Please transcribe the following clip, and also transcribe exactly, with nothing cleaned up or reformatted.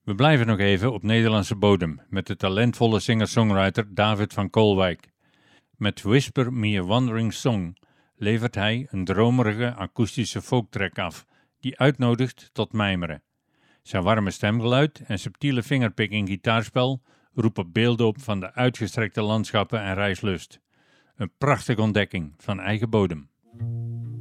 We blijven nog even op Nederlandse bodem met de talentvolle singer-songwriter David van Koolwijk. Met Whisper Me a Wandering Song levert hij een dromerige akoestische folktrack af die uitnodigt tot mijmeren. Zijn warme stemgeluid en subtiele fingerpicking gitaarspel roepen beelden op van de uitgestrekte landschappen en reislust. Een prachtige ontdekking van eigen bodem.